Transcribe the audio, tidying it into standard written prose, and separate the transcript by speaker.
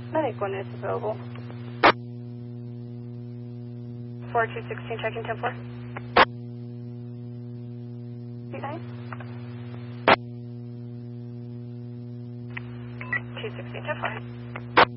Speaker 1: Medic 1 is available. 4216, checking 10-4. 29. 216, 10-4.